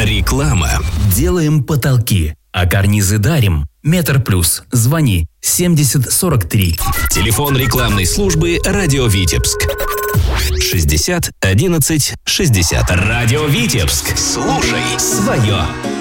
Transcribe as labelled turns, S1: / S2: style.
S1: Реклама.
S2: Делаем потолки, а карнизы дарим. Метр плюс. Звони 70 43.
S1: Телефон рекламной службы «Радио Витебск». 60 11 60. «Радио Витебск». Слушай свое.